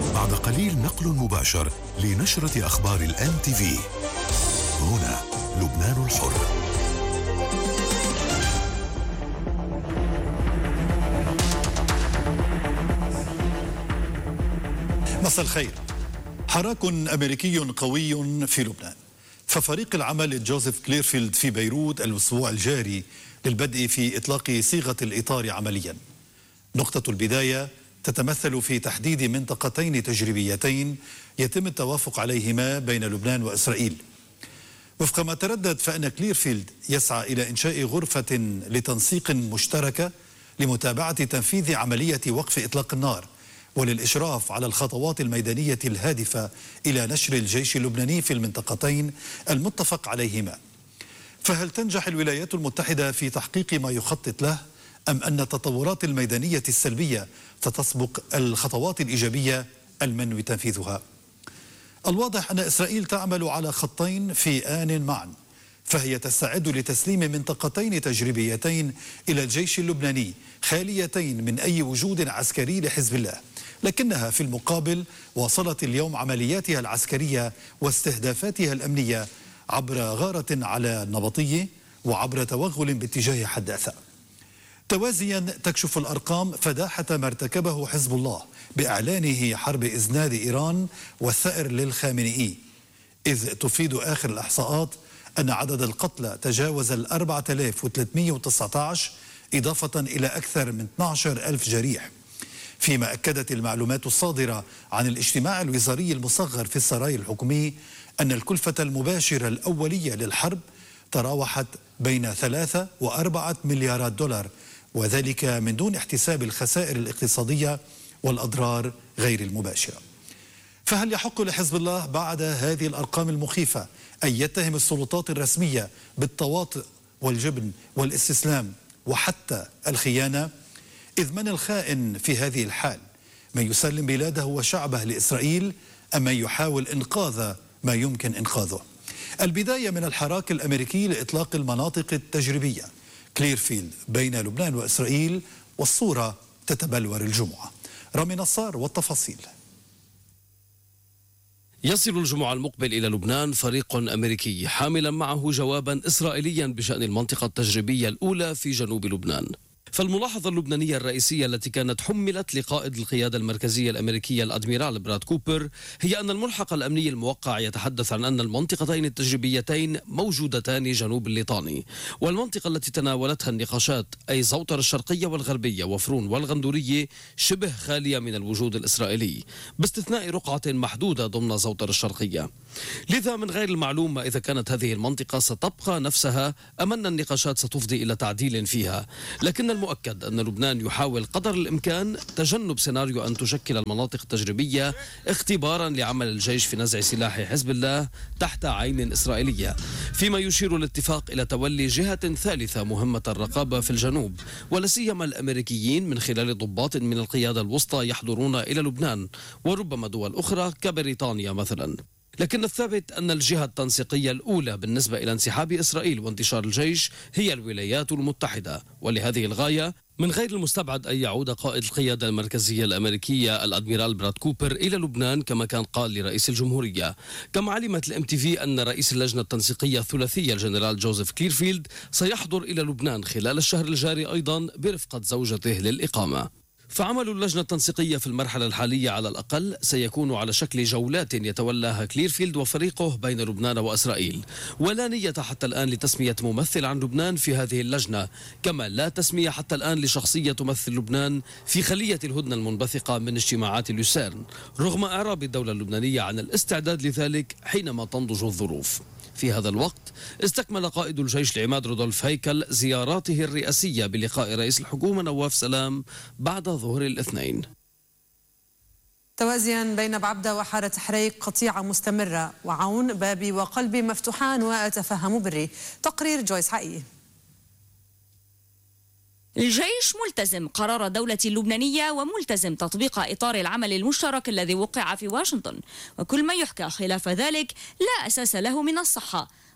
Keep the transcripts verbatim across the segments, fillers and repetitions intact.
بعد قليل نقل مباشر لنشرة أخبار الآن تي في. هنا لبنان الحر. مساء الخير. حراك أمريكي قوي في لبنان، ففريق العمل جوزيف كليرفيلد في بيروت الأسبوع الجاري للبدء في إطلاق صيغة الإطار عمليا. نقطة البداية تتمثل في تحديد منطقتين تجريبيتين يتم التوافق عليهما بين لبنان وإسرائيل. وفق ما تردد فإن كليرفيلد يسعى إلى إنشاء غرفة لتنسيق مشتركة لمتابعة تنفيذ عملية وقف إطلاق النار وللإشراف على الخطوات الميدانية الهادفة إلى نشر الجيش اللبناني في المنطقتين المتفق عليهما. فهل تنجح الولايات المتحدة في تحقيق ما يخطط له، أم أن التطورات الميدانية السلبية ستسبق الخطوات الإيجابية المنوي تنفيذها؟ الواضح أن إسرائيل تعمل على خطين في آن معا، فهي تستعد لتسليم منطقتين تجريبيتين إلى الجيش اللبناني خاليتين من أي وجود عسكري لحزب الله، لكنها في المقابل واصلت اليوم عملياتها العسكرية واستهدافاتها الأمنية عبر غارة على النبطية وعبر توغل باتجاه حداثة. توازيا تكشف الأرقام فداحة ما ارتكبه حزب الله بإعلانه حرب إزناد إيران والثأر للخامنئي، إذ تفيد آخر الإحصاءات أن عدد القتلى تجاوز الأربعة آلاف وثلاثمئة وتسعة عشر إضافة إلى أكثر من اثني عشر ألف جريح. فيما أكدت المعلومات الصادرة عن الاجتماع الوزاري المصغر في السراي الحكومي أن الكلفة المباشرة الأولية للحرب تراوحت بين ثلاثة وأربعة مليارات دولار، وذلك من دون احتساب الخسائر الاقتصادية والأضرار غير المباشرة. فهل يحق لحزب الله بعد هذه الأرقام المخيفة أن يتهم السلطات الرسمية بالتواطؤ والجبن والاستسلام وحتى الخيانة؟ إذ من الخائن في هذه الحال؟ من يسلم بلاده وشعبه لإسرائيل أم من يحاول إنقاذ ما يمكن إنقاذه؟ البداية من الحراك الأمريكي لإطلاق المناطق التجريبية كليرفيلد بين لبنان وإسرائيل، والصورة تتبلور الجمعة. رامي نصار والتفاصيل. يصل الجمعة المقبل إلى لبنان فريق أمريكي حاملا معه جوابا إسرائيليا بشأن المنطقة التجريبية الأولى في جنوب لبنان. فالملاحظة اللبنانية الرئيسية التي كانت حملت لقائد القيادة المركزية الأمريكية الأدميرال براد كوبر هي أن الملحق الأمني الموقع يتحدث عن أن المنطقتين التجريبيتين موجودتان جنوب الليطاني، والمنطقة التي تناولتها النقاشات أي زوطر الشرقية والغربية وفرون والغندورية شبه خالية من الوجود الإسرائيلي باستثناء رقعة محدودة ضمن زوطر الشرقية. لذا من غير المعلوم إذا كانت هذه المنطقة ستبقى نفسها أم أن النقاشات ستفضي إلى تعديل فيها، لكن المؤكد أن لبنان يحاول قدر الإمكان تجنب سيناريو أن تشكل المناطق التجريبية اختبارا لعمل الجيش في نزع سلاح حزب الله تحت عين إسرائيلية، فيما يشير الاتفاق إلى تولي جهة ثالثة مهمة الرقابة في الجنوب، ولا سيما الأمريكيين من خلال ضباط من القيادة الوسطى يحضرون إلى لبنان وربما دول أخرى كبريطانيا مثلا. لكن الثابت أن الجهة التنسيقية الأولى بالنسبة إلى انسحاب إسرائيل وانتشار الجيش هي الولايات المتحدة، ولهذه الغاية من غير المستبعد أن يعود قائد القيادة المركزية الأمريكية الأدميرال براد كوبر إلى لبنان كما كان قال لرئيس الجمهورية. كما علمت الام تي في أن رئيس اللجنة التنسيقية الثلاثية الجنرال جوزيف كليرفيلد سيحضر إلى لبنان خلال الشهر الجاري أيضا برفقة زوجته للإقامة. فعمل اللجنة التنسيقية في المرحلة الحالية على الأقل سيكون على شكل جولات يتولاها كليرفيلد وفريقه بين لبنان وإسرائيل، ولا نية حتى الآن لتسمية ممثل عن لبنان في هذه اللجنة، كما لا تسمية حتى الآن لشخصية تمثل لبنان في خلية الهدنة المنبثقة من اجتماعات لوسيرن، رغم إعراب الدولة اللبنانية عن الاستعداد لذلك حينما تنضج الظروف. في هذا الوقت استكمل قائد الجيش العماد رودولف هيكل زياراته الرئاسية بلقاء رئيس الحكومة نواف سلام بعد ظهر الاثنين. توازيا بين بعبدة وحارة حريق قطيعة مستمرة، وعون بابي وقلبي مفتوحان وأتفهم بري. تقرير جويس حقيقي. الجيش ملتزم قرار الدولة اللبنانية وملتزم تطبيق إطار العمل المشترك الذي وقع في واشنطن، وكل ما يحكى خلاف ذلك لا أساس له من الصحة،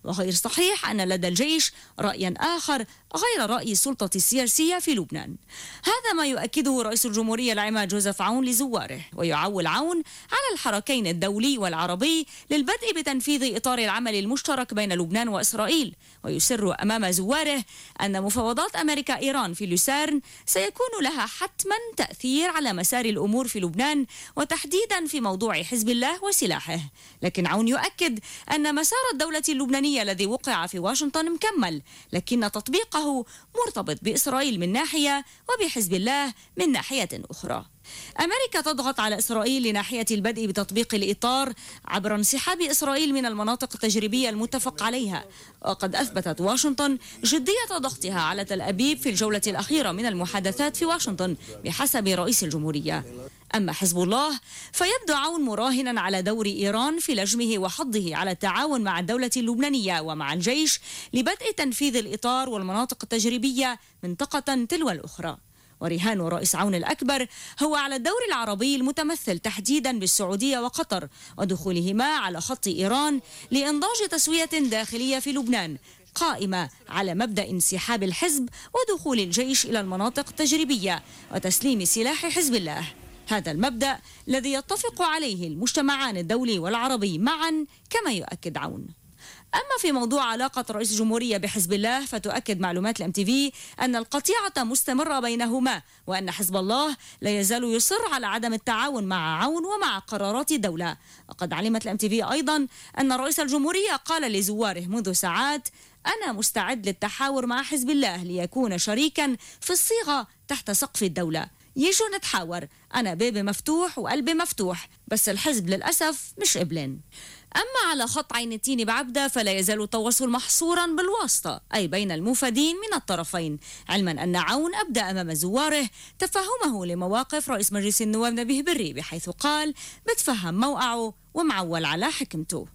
وغير صحيح أن لدى الجيش رأيا آخر غير رأي السلطة السياسية في لبنان. هذا ما يؤكده رئيس الجمهورية العام جوزيف عون لزواره، ويعول عون على الحركين الدولي والعربي للبدء بتنفيذ إطار العمل المشترك بين لبنان وإسرائيل، ويسر أمام زواره أن مفاوضات أمريكا إيران في لوسيرن سيكون لها حتما تأثير على مسار الأمور في لبنان، وتحديدا في موضوع حزب الله وسلاحه. لكن عون يؤكد أن مسار الدولة اللبنانية الذي وقع في واشنطن مكمل، لكن تطبيقه مرتبط بإسرائيل من ناحية وبحزب الله من ناحية أخرى. أمريكا تضغط على إسرائيل لناحية البدء بتطبيق الإطار عبر انسحاب إسرائيل من المناطق التجريبية المتفق عليها، وقد أثبتت واشنطن جدية ضغطها على تل أبيب في الجولة الأخيرة من المحادثات في واشنطن بحسب رئيس الجمهورية. أما حزب الله فيبدو عون مراهنا على دور إيران في لجمه وحضه على التعاون مع الدولة اللبنانية ومع الجيش لبدء تنفيذ الإطار والمناطق التجريبية منطقة تلو الأخرى. ورهان رئيس عون الأكبر هو على الدور العربي المتمثل تحديدا بالسعودية وقطر ودخولهما على خط إيران لإنضاج تسوية داخلية في لبنان قائمة على مبدأ انسحاب الحزب ودخول الجيش إلى المناطق التجريبية وتسليم سلاح حزب الله. هذا المبدأ الذي يتفق عليه المجتمعان الدولي والعربي معا كما يؤكد عون. أما في موضوع علاقة رئيس الجمهورية بحزب الله فتؤكد معلومات الام تي في أن القطيعة مستمرة بينهما، وأن حزب الله لا يزال يصر على عدم التعاون مع عون ومع قرارات الدولة. وقد علمت الام تي في أيضا أن رئيس الجمهورية قال لزواره منذ ساعات: أنا مستعد للتحاور مع حزب الله ليكون شريكا في الصيغة تحت سقف الدولة. يجوا نتحاور، أنا بيبي مفتوح وقلبي مفتوح، بس الحزب للأسف مش قبلين. أما على خط عين التين بعبدة فلا يزال التواصل محصورا بالواسطة، أي بين المفادين من الطرفين، علما أن عون أبدأ أمام زواره تفهمه لمواقف رئيس مجلس النواب نبيه بري، بحيث قال بتفهم موقعه ومعول على حكمته.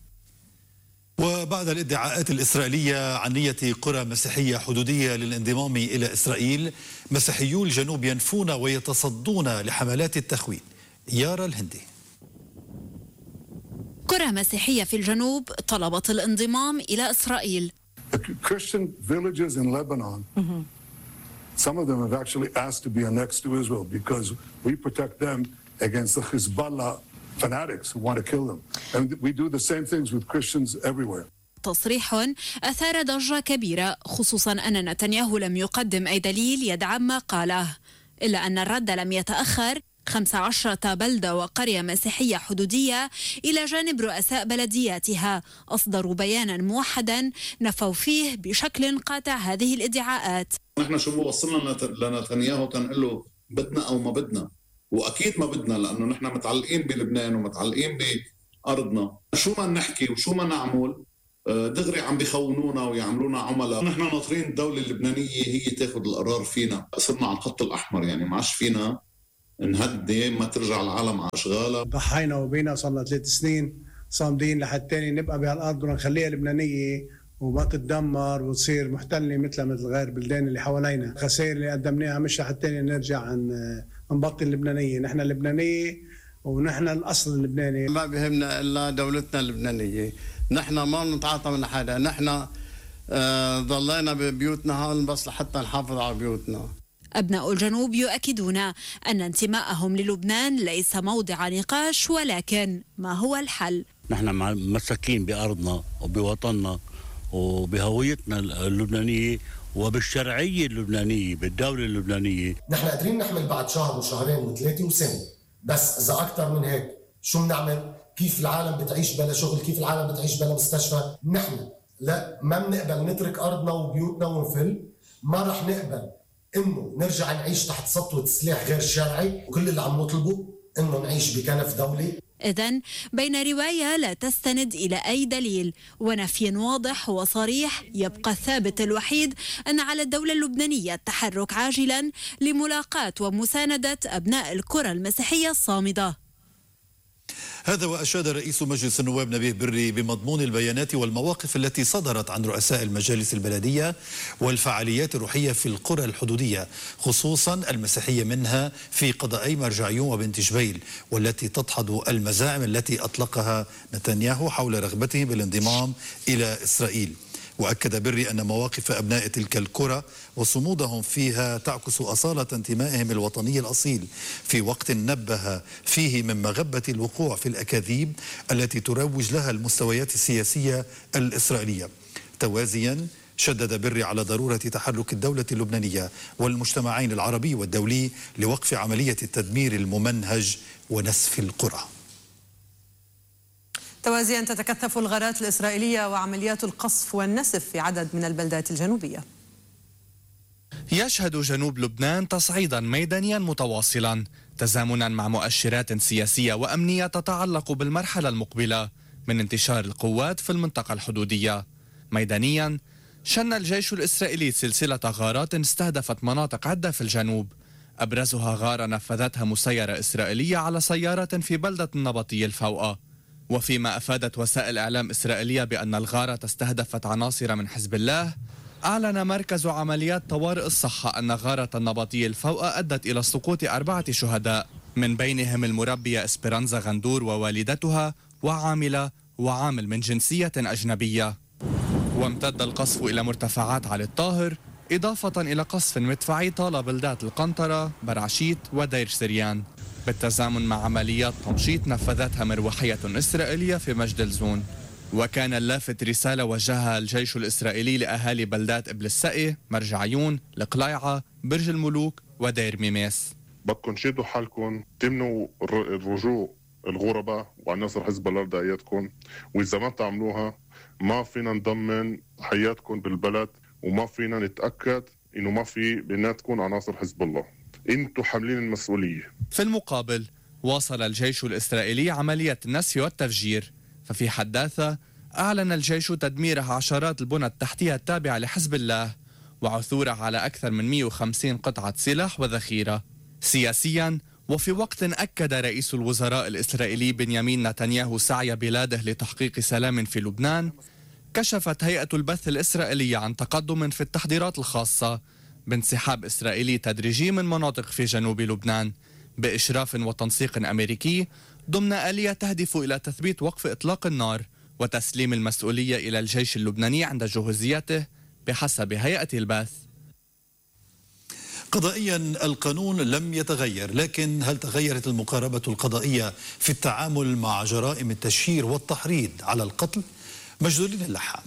وبعد الادعاءات الإسرائيلية عن نية قرى مسيحية حدودية للانضمام إلى إسرائيل، مسيحيو الجنوب ينفون ويتصدون لحملات التخوين. يارا الهندي. قرى مسيحية في الجنوب طلبت الانضمام إلى إسرائيل. Christian villages in Lebanon, mm-hmm. some of them have actually asked to be annexed to Israel because we protect them against the Hezbollah fanatics who want to kill them. And we do the same things with Christians everywhere. تصريح أثار ضجة كبيرة، خصوصا أن نتنياهو لم يقدم أي دليل يدعم ما قاله، إلا أن الرد لم يتأخر. خمس عشرة بلدة وقرية مسيحية حدودية إلى جانب رؤساء بلدياتها أصدروا بيانا موحدا نفوا فيه بشكل قاطع هذه الادعاءات. نحن شو وصلنا لنتنياهو تنقول له بدنا أو ما بدنا، وأكيد ما بدنا، لأنه نحن متعلقين بلبنان ومتعلقين بأرضنا. شو ما نحكي وشو ما نعمل دغري عم بيخونونا ويعملونا عملاء. نحن ناطرين الدولة اللبنانية هي تاخذ القرار فينا. صرنا على الخط الأحمر، يعني ما عادش فينا نهدي، ما ترجع العالم على أشغالها. ضحينا وبينا صرنا ثلاث سنين صامدين لحد تاني نبقى بهالأرض بدنا نخليها لبنانية وما تتدمر وتصير محتلة مثل مثل غير بلدان اللي حوالينا. خسائر اللي قدمناها مش لحد تاني نرجع عن نبطل اللبنانية. نحن اللبنانية ونحن الأصل اللبناني. ما بهمنا إلا دولتنا اللبنانية. نحن ما نتعاطى من حدا. نحن آه ضلينا ببيوتنا هون بس لحتى نحافظ على بيوتنا. أبناء الجنوب يؤكدون أن انتمائهم للبنان ليس موضع نقاش، ولكن ما هو الحل؟ نحن مساكين بأرضنا وبوطننا وبهويتنا اللبنانية وبالشرعية اللبنانية بالدولة اللبنانية. نحن قادرين نحمل بعد شهر وشهرين وثلاثة وسنة، بس إذا أكثر من هيك شو بنعمل؟ كيف العالم بتعيش بلا شغل؟ كيف العالم بتعيش بلا مستشفى؟ نحن لا، ما بنقبل نترك أرضنا وبيوتنا ونفل. ما رح نقبل إنه نرجع نعيش تحت سطوة سلاح غير شرعي، وكل اللي عم نطلبه إنه نعيش بكنف دولي. إذن بين رواية لا تستند إلى أي دليل ونفي واضح وصريح، يبقى الثابت الوحيد أن على الدولة اللبنانية التحرك عاجلا لملاقاة ومساندة أبناء القرى المسيحية الصامدة. هذا وأشاد رئيس مجلس النواب نبيه بري بمضمون البيانات والمواقف التي صدرت عن رؤساء المجالس البلدية والفعاليات الروحية في القرى الحدودية، خصوصا المسيحية منها في قضائي مرجعيون وبنت جبيل، والتي تدحض المزاعم التي أطلقها نتنياهو حول رغبته بالانضمام إلى إسرائيل. وأكد بري أن مواقف أبناء تلك القرى وصمودهم فيها تعكس أصالة انتمائهم الوطني الأصيل، في وقت نبه فيه من مغبة الوقوع في الأكاذيب التي تروج لها المستويات السياسية الإسرائيلية. توازيا شدد بري على ضرورة تحرك الدولة اللبنانية والمجتمعين العربي والدولي لوقف عملية التدمير الممنهج ونسف القرى. توازيا تتكثف الغارات الإسرائيلية وعمليات القصف والنسف في عدد من البلدات الجنوبية. يشهد جنوب لبنان تصعيدا ميدانيا متواصلا تزامنا مع مؤشرات سياسية وأمنية تتعلق بالمرحلة المقبلة من انتشار القوات في المنطقة الحدودية. ميدانيا شن الجيش الإسرائيلي سلسلة غارات استهدفت مناطق عدة في الجنوب، أبرزها غارة نفذتها مسيرة إسرائيلية على سيارة في بلدة النبطية الفوقة. وفيما أفادت وسائل إعلام إسرائيلية بأن الغارة استهدفت عناصر من حزب الله، أعلن مركز عمليات طوارئ الصحة أن غارة النبطية الفوقة أدت إلى سقوط أربعة شهداء، من بينهم المربية إسبرانزا غندور ووالدتها وعاملة وعامل من جنسية أجنبية. وامتد القصف إلى مرتفعات علي الطاهر، إضافة إلى قصف مدفعي طال بلدات القنطرة، برعشيت ودير سريان، بالتزامن مع عمليات تمشيط نفذتها مروحية إسرائيلية في مجد الزون. وكان اللافت رسالة وجهها الجيش الإسرائيلي لأهالي بلدات إبل السقي، مرجعيون، القلايعة، برج الملوك ودير ميماس. بدكم شدوا حالكم، تمنوا الرجوع الغرباء وعناصر حزب الله رداياتكم، وإذا ما تعملوها ما فينا نضمن حياتكم بالبلد، وما فينا نتأكد إنه ما في بيناتكم عناصر حزب الله. انتوا حاملين المسؤولية. في المقابل واصل الجيش الإسرائيلي عملية النسف والتفجير، ففي حداثة أعلن الجيش تدمير عشرات البنى التحتية التابعة لحزب الله وعثوره على أكثر من مئة وخمسين قطعة سلاح وذخيرة. سياسيا، وفي وقت أكد رئيس الوزراء الإسرائيلي بنيامين نتنياهو سعي بلاده لتحقيق سلام في لبنان، كشفت هيئة البث الإسرائيلية عن تقدم في التحضيرات الخاصة بانسحاب إسرائيلي تدريجي من مناطق في جنوب لبنان بإشراف وتنسيق أمريكي، ضمن آلية تهدف إلى تثبيت وقف إطلاق النار وتسليم المسؤولية إلى الجيش اللبناني عند جهوزيته بحسب هيئة البث. قضائيا القانون لم يتغير، لكن هل تغيرت المقاربة القضائية في التعامل مع جرائم التشهير والتحريض على القتل؟ مجدولين اللحام.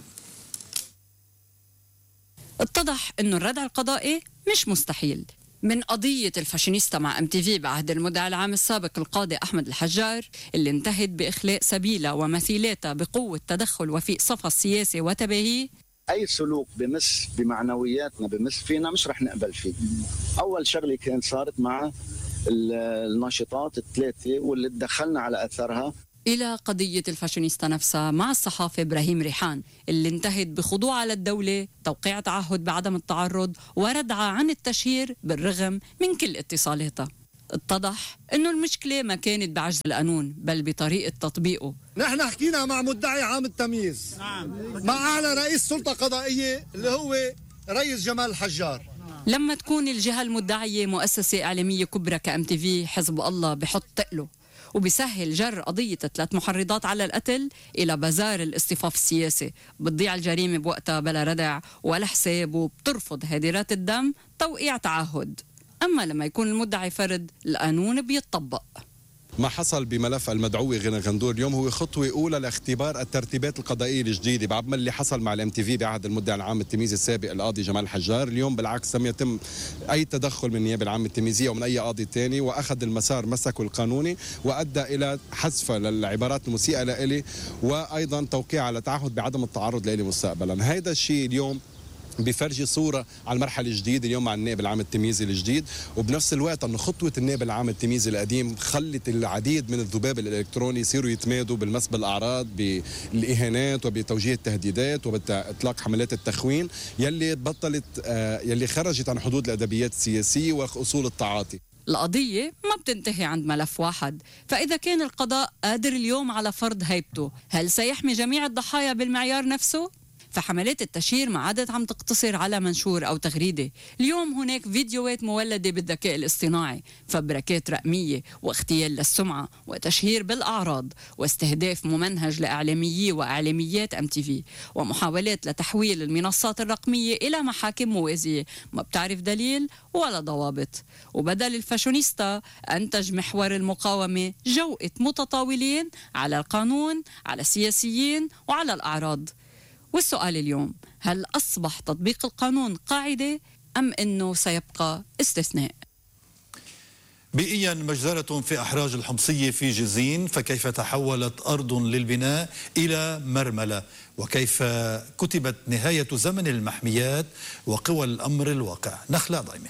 اتضح أنه الردع القضائي مش مستحيل. من قضية الفاشينيستا مع ام تي في بعهد المدعي العام السابق القاضي أحمد الحجار، اللي انتهت بإخلاء سبيلة ومثيلاتها بقوة تدخل وفي صفها السياسي وتباهيه، أي سلوك بمس بمعنوياتنا بمس فينا مش رح نقبل فيه. أول شغلة كانت صارت مع الناشطات الثلاثة واللي تدخلنا على أثرها، إلى قضية الفاشينيستا نفسها مع الصحافي إبراهيم ريحان، اللي انتهت بخضوع للدولة، توقيع تعهد بعدم التعرض وردعة عن التشهير بالرغم من كل اتصالاتها. اتضح أنه المشكلة ما كانت بعجز القانون بل بطريقة تطبيقه. نحن حكينا مع مدعي عام التمييز، مع أعلى رئيس سلطة قضائية اللي هو رئيس جمال الحجار. لما تكون الجهة المدعية مؤسسة إعلامية كبرى كأم تي في، حزب الله بحط تقله وبيسهل جر قضية ثلاث محرضات على القتل إلى بازار الاصطفاف السياسي، بتضيع الجريمة بوقتها بلا ردع ولا حساب، وبترفض هديرات الدم توقيع تعهد. أما لما يكون المدعي فرد، القانون بيتطبق. ما حصل بملف المدعوة غنى غندور اليوم هو خطوة أولى لاختبار الترتيبات القضائية الجديدة، بعد ما اللي حصل مع الام تي في بعهد المدعي العام التمييزي السابق القاضي جمال الحجار. اليوم بالعكس لم يتم أي تدخل من النيابة العامة التمييزية ومن أي قاضي ثاني، وأخذ المسار مسكه القانوني وأدى إلى حذف للعبارات المسيئة لإلي، وأيضا توقيع على تعهد بعدم التعرض لإلي مستقبلا. هذا الشيء اليوم بيفرجي صورة على المرحلة الجديدة اليوم مع النائب العام التمييزي الجديد، وبنفس الوقت أنه خطوة النائب العام التمييزي القديم خلت العديد من الذباب الإلكتروني يصيروا يتمادوا بالمس بالأعراض، بالإهانات وبتوجيه التهديدات وبإطلاق حملات التخوين يلي بطلت يلي خرجت عن حدود الأدبيات السياسية وأصول التعاطي. القضية ما بتنتهي عند ملف واحد، فإذا كان القضاء قادر اليوم على فرض هيبته، هل سيحمي جميع الضحايا بالمعيار نفسه؟ فحملات التشهير ما عادت عم تقتصر على منشور أو تغريدة. اليوم هناك فيديوهات مولدة بالذكاء الاصطناعي، فبركات رقمية واغتيال للسمعة وتشهير بالأعراض واستهداف ممنهج لإعلاميي وإعلاميات أم تي في، ومحاولات لتحويل المنصات الرقمية إلى محاكم موازية ما بتعرف دليل ولا ضوابط. وبدل الفاشونيستا أنتج محور المقاومة جوقة متطاولين على القانون، على السياسيين وعلى الأعراض. والسؤال اليوم، هل أصبح تطبيق القانون قاعدة أم أنه سيبقى استثناء؟ بيئيا مجزرة في أحراج الحمصية في جزين، فكيف تحولت أرض للبناء إلى مرملة، وكيف كتبت نهاية زمن المحميات وقوى الأمر الواقع. نخلة ضيمة.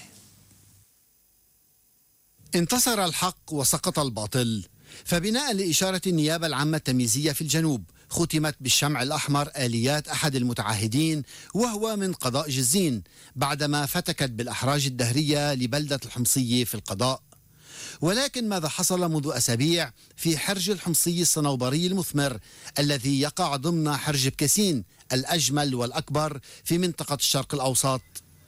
انتصر الحق وسقط الباطل، فبناء لإشارة النيابة العامة التمييزية في الجنوب ختمت بالشمع الأحمر آليات أحد المتعهدين وهو من قضاء جزين، بعدما فتكت بالأحراج الدهرية لبلدة الحمصية في القضاء. ولكن ماذا حصل منذ أسابيع في حرج الحمصي الصنوبري المثمر الذي يقع ضمن حرج بكسين الأجمل والأكبر في منطقة الشرق الأوسط؟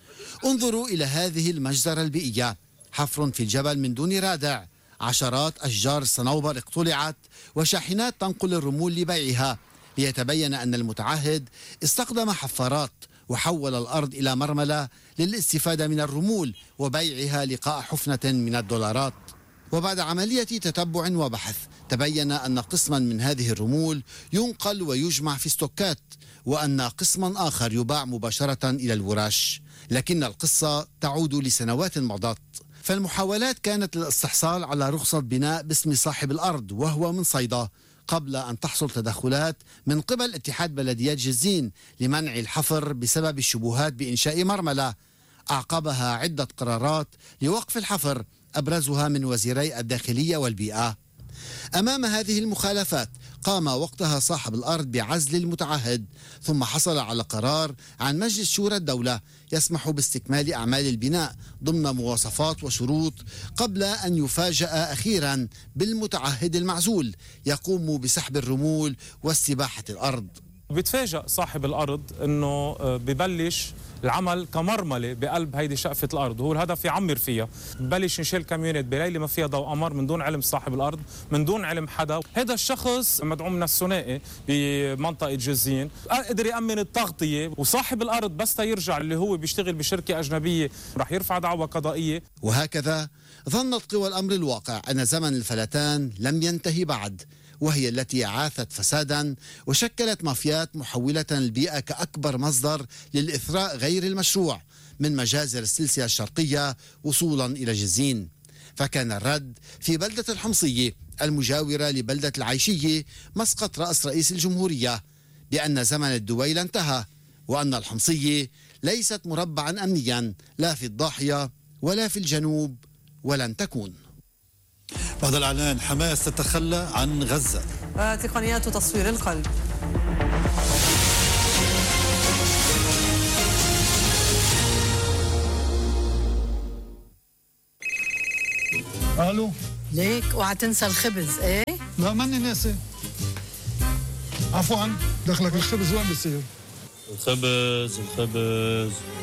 انظروا إلى هذه المجزرة البيئية، حفر في الجبل من دون رادع، عشرات أشجار الصنوبر اقتلعت وشاحنات تنقل الرمول لبيعها، ليتبين أن المتعهد استخدم حفارات وحول الأرض إلى مرملة للاستفادة من الرمول وبيعها لقاء حفنة من الدولارات. وبعد عملية تتبع وبحث تبين أن قسما من هذه الرمول ينقل ويجمع في ستوكات، وأن قسما آخر يباع مباشرة إلى الوراش. لكن القصة تعود لسنوات مضت، فالمحاولات كانت للاستحصال على رخصة بناء باسم صاحب الأرض وهو من صيدا، قبل أن تحصل تدخلات من قبل اتحاد بلديات جزين لمنع الحفر بسبب الشبهات بإنشاء مرملة. أعقبها عدة قرارات لوقف الحفر، أبرزها من وزيري الداخلية والبيئة. أمام هذه المخالفات قام وقتها صاحب الأرض بعزل المتعهد، ثم حصل على قرار عن مجلس شورى الدولة يسمح باستكمال أعمال البناء ضمن مواصفات وشروط، قبل أن يفاجأ أخيرا بالمتعهد المعزول يقوم بسحب الرمول واستباحة الأرض. بيتفاجأ صاحب الأرض أنه ببلش العمل كمرملة بقلب هيدي شقفة الأرض، وهو الهدف يعمر فيها. ببلش نشيل كاميونات بليلة ما فيها ضوء قمر من دون علم صاحب الأرض، من دون علم حدا. هذا الشخص مدعوم من الثنائي بمنطقة جزين قدر يأمن التغطية، وصاحب الأرض بس يرجع اللي هو بيشتغل بشركة أجنبية رح يرفع دعوى قضائية. وهكذا ظنت قوى الأمر الواقع أن زمن الفلتان لم ينتهي بعد، وهي التي عاثت فسادا وشكلت مافيات محولة البيئة كأكبر مصدر للإثراء غير المشروع من مجازر السلسلة الشرقية وصولا إلى جزين. فكان الرد في بلدة الحمصية المجاورة لبلدة العيشية مسقط رأس رئيس الجمهورية بأن زمن الدويل انتهى، وأن الحمصية ليست مربعا أمنيا لا في الضاحية ولا في الجنوب ولن تكون. بعد الإعلان حماس تتخلى عن غزة وتقنيات تصوير القلب. الو ليك اوعى تنسى الخبز. ايه لا ماني ناسي. عفوا دخلك الخبز وين بصير؟ الخبز الخبز